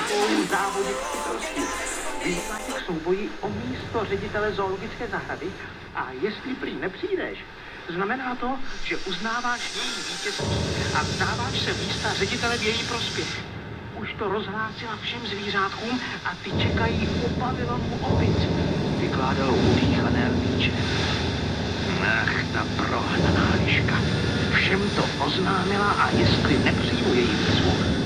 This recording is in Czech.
závoditelství. Vyzýváte k souboji o místo ředitele zoologické zahrady a jestli prý nepřijdeš, znamená to, že uznáváš její vítězství a vzdáváš se místa ředitele v její prospěch. Už to rozhlásila všem zvířátkům a ty čekají u pavilonu opic, vykládalo udýchané lvíče. Ach, ta prohnaná liška. Všem to oznámila a jestli nepřijmu její výzvu,